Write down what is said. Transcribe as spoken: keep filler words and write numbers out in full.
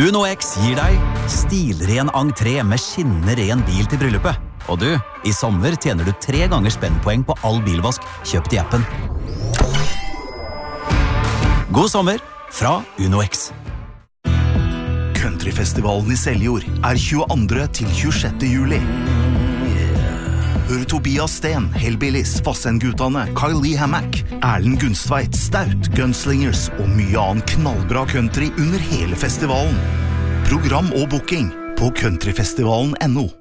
Uno X gir deg stilren entré med skinnende ren bil til bryllupet. Og du, i sommer tjener du tre ganger spennpoeng på all bilvask kjøpt i appen. God sommer fra Uno X. Countryfestivalen i Seljord er tjueandre til tjuesjette juli. Hør Tobias Sten, Hellbillies, Vassendgutane, Kyle Lee Hammack, Erlend Gunstveit, Staut, Gunslingers og mye annen knallbra country under hele festivalen. Program og booking på countryfestivalen punktum no.